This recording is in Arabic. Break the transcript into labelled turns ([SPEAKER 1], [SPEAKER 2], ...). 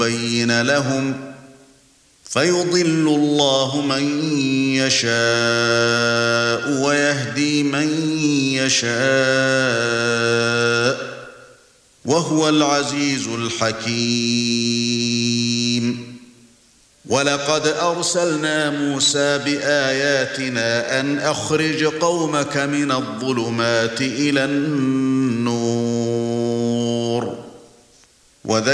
[SPEAKER 1] ليبين لهم فيضل الله من يشاء ويهدي من يشاء وهو العزيز الحكيم. ولقد أرسلنا موسى بآياتنا أن أخرج قومك من الظلمات إلى النور